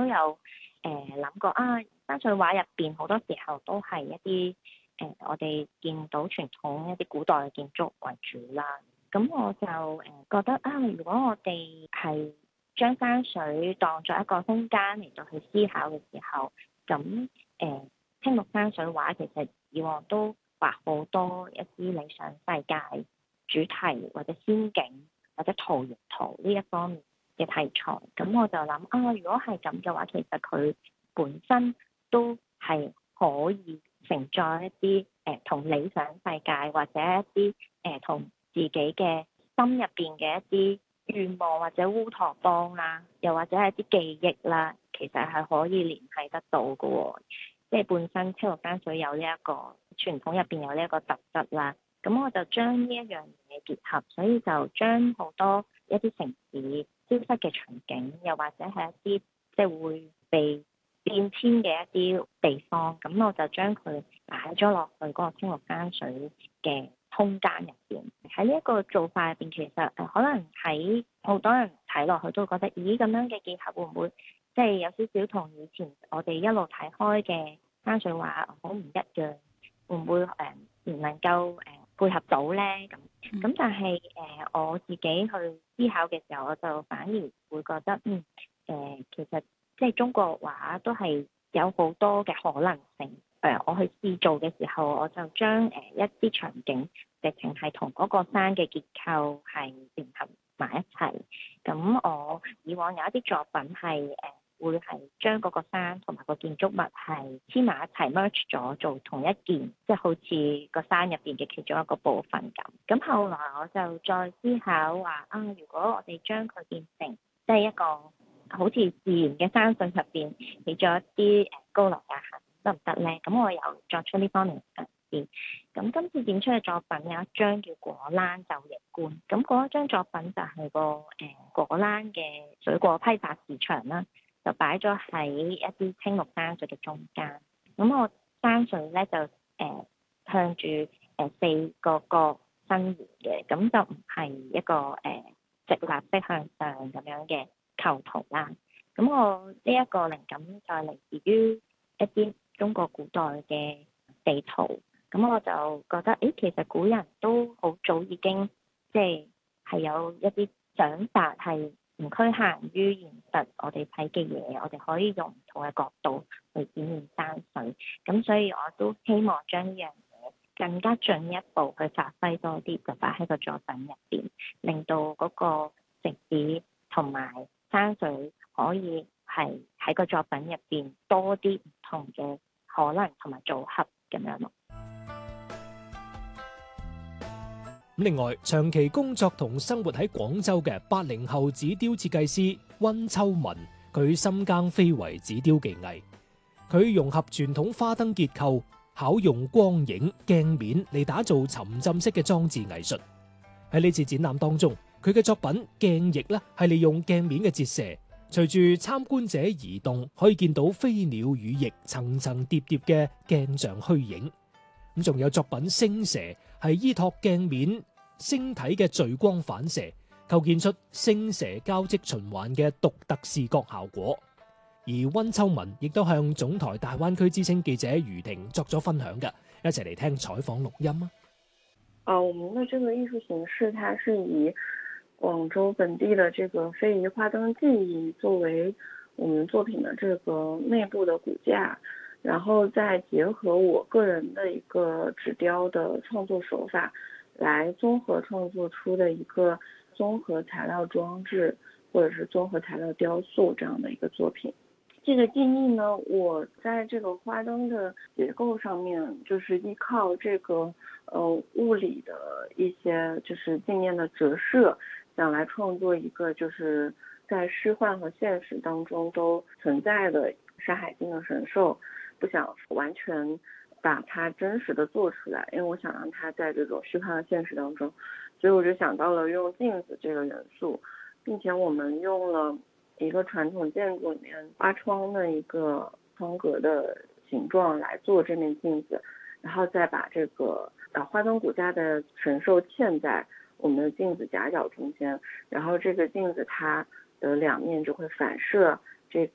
有諗過啊，山水畫入邊好多時候都係一啲我哋見到傳統一啲古代嘅建築為主啦。咁我就覺得啊，如果我哋係將山水當作一個空間嚟到去思考嘅時候，咁青綠山水畫其實以往都畫好多一啲理想世界主題或者仙境或者桃源圖呢一方面嘅題材。咁我就諗啊，如果係咁嘅話，其實佢本身都係可以承載一啲同理想世界或者一啲同自己嘅心入邊嘅一啲願望或者烏托邦啦，又或者係啲記憶啦，其實係可以聯繫得到嘅喎。即係本身青綠山水有呢一個傳統入邊有呢一個特質啦，咁我就將呢一樣嘢結合，所以就將好多一啲城市消失嘅場景，又或者係一啲即係會被變遷嘅一啲地方，咁我就將佢擺咗落去嗰個青綠山水嘅空間入邊。喺呢一個做法入邊，其實可能喺好多人睇落去都會覺得，咦，咁樣嘅結合會唔會即係有少少同以前我哋一路睇開嘅山水畫好唔一樣？會唔會唔能夠配合到咧？咁但係我自己去思考嘅時候，我就反而會覺得其實即係中國畫都係有好多嘅可能性。我去試做嘅時候，我就將一啲場景直情係同嗰個山嘅結構係聯合埋一齊。咁我以往有一啲作品係會係將嗰個山同埋個建築物係黐埋一齊 merge 咗做同一件，即係好似個山入邊嘅其中一個部分咁。咁後來我就再思考話啊，如果我哋將佢變成即係一個好似自然嘅山水入邊起咗一啲高樓大廈得唔得咧？咁我又作出呢方面嘅嘗試。咁今次展出嘅作品有一張叫果欄晝夜觀，咁嗰一張作品就係個果欄嘅水果批發市場啦，就擺咗喺一啲青綠山水嘅中間。咁我山水咧就向住四個角伸延嘅，咁就唔係一個直立式向上咁樣嘅構圖啦。咁我呢一個靈感就係嚟自於一啲中國古代嘅地圖。咁我就覺得其實古人都好早已經係有一啲想法係唔侷限於現實我哋睇嘅嘢，我哋可以用唔同嘅角度去展現山水。咁所以我都希望將呢樣嘢更加進一步去發揮多啲，就擺喺個作品入邊，令到嗰個城市同埋山水可以係喺個作品入邊多啲唔同嘅可能同埋組合咁樣咯。 另外，長期工作同生活喺廣州嘅80後紙雕設計師溫秋文，佢深耕非遺紙雕技藝，佢融合傳統花燈結構，巧用光影鏡面嚟打造沉浸式嘅裝置藝術。喺呢次展覽當中，佢嘅作品鏡翼咧係利用鏡面嘅折射，隨住參觀者移動，可以見到飛鳥羽翼層層疊疊嘅鏡像虛影。咁仲有作品星蛇，係依託鏡面星體嘅聚光反射，構建出星蛇交織循環嘅獨特視覺效果。而溫秋文亦都向總台大灣區之聲記者余婷作咗分享嘅，一齊嚟聽採訪錄音啊！ 我們的這個藝術形式，它是以廣州本地的這個非遺花燈技藝作為我們作品的這個內部的骨架，然後再結合我個人的一個紙雕的創作手法，來綜合創作出的一個綜合材料裝置或者是綜合材料雕塑這樣的一個作品。這個技藝呢，我在這個花燈的結構上面，就是依靠這個物理的一些就是鏡面的折射，想來創作一個就是在虛幻和現實當中都存在的山海經的神獸，不想完全把它真實的做出來，因為我想讓它在這種虛幻和現實當中，所以我就想到了用鏡子這個元素，並且我們用了一個傳統建築裡面花窗的一個窗格的形狀來做這面鏡子，然後再把這個花燈骨架的神獸嵌在我們的鏡子夾角中間，然後這個鏡子它的兩面就會反射